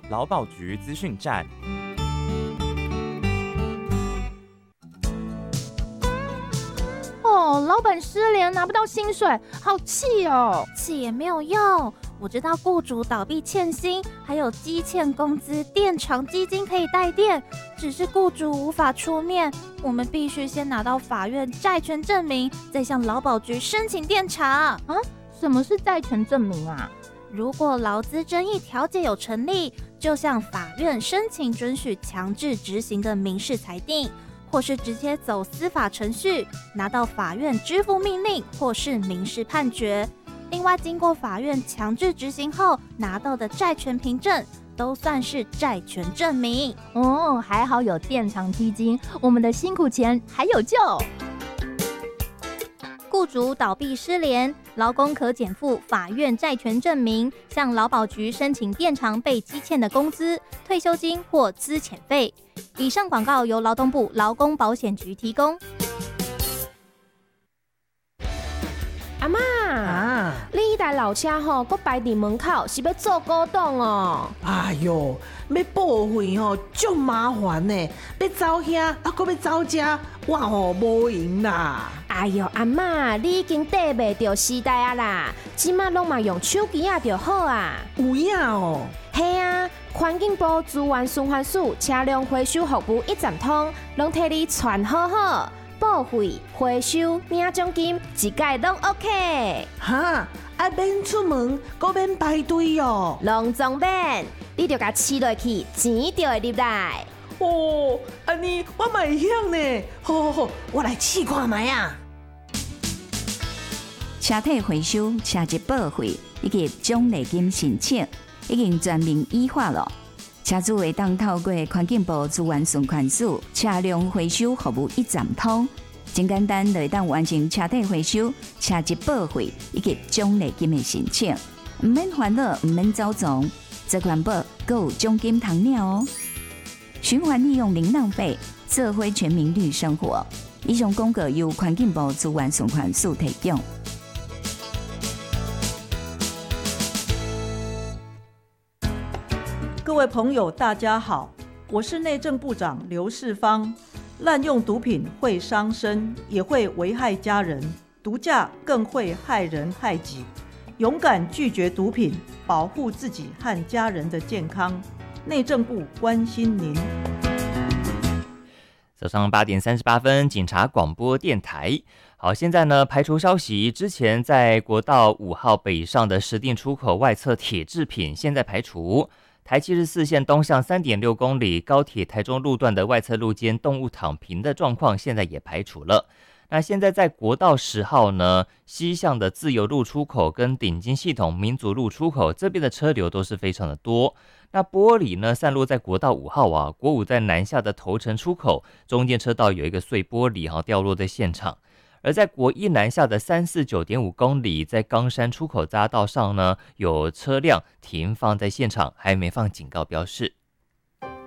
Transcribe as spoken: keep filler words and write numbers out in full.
劳保局资讯站。 哦，老板失联拿不到薪水，好气哦！ 气也没有用。我知道雇主倒闭欠薪，还有积欠工资垫偿基金可以代垫，只是雇主无法出面，我们必须先拿到法院债权证明，再向劳保局申请垫偿。 啊，什么是债权证明啊？ 如果劳资争议调解有成立，就向法院申请准许强制执行的民事裁定，或是直接走司法程序，拿到法院支付命令或是民事判决。另外，经过法院强制执行后拿到的债权凭证，都算是债权证明。 哦，还好有垫偿基金，我们的辛苦钱还有救。 雇主倒闭失联，劳工可减负法院债权证明，向劳保局申请垫偿被积欠的工资、退休金或资遣费。以上广告由劳动部劳工保险局提供。 阿嬷啊，你迄台老车吼，搁摆伫门口，是要做古董哦？ 哎哟，要报废吼，足麻烦呢。要走遐，啊，搁要走遮，我吼无闲啦。 哎哟，阿嬷，你已经跟袂着时代啊啦，即马拢嘛用手机啊就好啊。 有影哦。 嘿啊，环境部资源循环署车辆回收服务一站通，拢替你传好好。报废、回收、领奖金，一概拢 OK。 哈，啊免出门，搁免排队哦。 拢总免，你就甲饲落去，钱就会入来。 哦，安尼我嘛会晓呢。好好好，我来试看卖啊。 车体回收、车籍报废以及奖励金申请，已经全面依法了。车主会当透过环境部资源循环署车辆回收服务一站通，真简单就会当完成车体回收、车籍报废以及奖励金的申请，唔免烦恼，唔免走总，这环保还有奖金通领哦。循环利用零浪费，社会全民绿生活。以上广告由环境部资源循环署提供。 各位朋友，大家好，我是内政部长刘世芳。滥用毒品会伤身，也会危害家人，毒驾更会害人害己。勇敢拒绝毒品，保护自己和家人的健康。内政部关心您。 早上八点三十八分，警察广播电台。好，现在呢，排除消息，之前在国道五号北上的石碇出口外侧铁制品，现在排除。台七十四线东向 三点六公里高铁台中路段的外侧路肩动物躺平的状况，现在也排除了。那现在在国道十号呢，西向的自由路出口跟顶金系统民族路出口这边的车流都是非常的多。那玻璃呢散落在国道五号啊，国五在南下的头城出口中间车道有一个碎玻璃哈掉落在现场。而在国一南下的 三四九点五公里，在冈山出口匝道上呢，有车辆停放在现场，还没放警告标示。